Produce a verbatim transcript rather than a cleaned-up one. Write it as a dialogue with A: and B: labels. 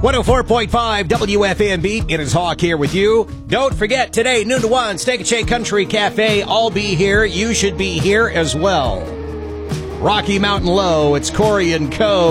A: one oh four point five W F M B. It is Hawk here with you. Don't forget, today, noon to one, Steak and Shake Country Cafe. I'll be here. You should be here as well. Rocky Mountain Low. It's Corey and Co.